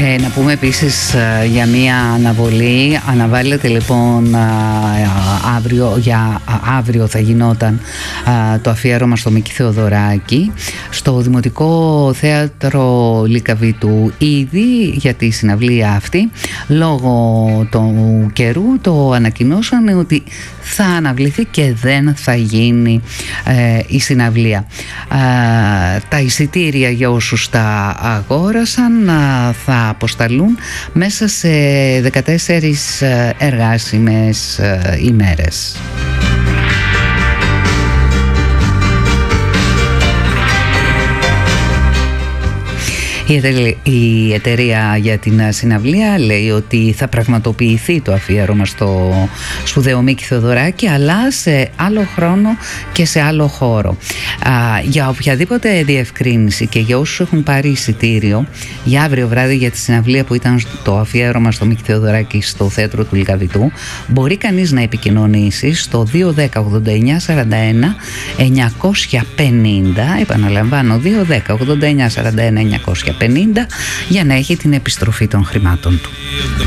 Να πούμε επίσης για μία αναβολή. Αναβάλλεται λοιπόν αύριο θα γινόταν το αφιέρωμα στο Μίκη Θεοδωράκη στο Δημοτικό Θέατρο Λυκαβήτου. Ήδη για τη συναυλία αυτή, λόγω του καιρού, το ανακοινώσανε ότι θα αναβληθεί και δεν θα γίνει η συναυλία. Τα εισιτήρια για όσους τα αγόρασαν θα αποσταλούν μέσα σε 14 εργάσιμες ημέρες. Η εταιρεία για την συναυλία λέει ότι θα πραγματοποιηθεί το αφιέρωμα στο σπουδαίο Μίκη Θεοδωράκη, αλλά σε άλλο χρόνο και σε άλλο χώρο. Για οποιαδήποτε διευκρίνηση και για όσους έχουν πάρει εισιτήριο για αύριο βράδυ για τη συναυλία που ήταν το αφιέρωμα στο Μίκη Θεοδωράκη στο Θέατρο του Λυκαβητού, μπορεί κανείς να επικοινωνήσει στο 210 89 41 950, επαναλαμβάνω 210 89 41 950, για να έχει την επιστροφή των χρημάτων του.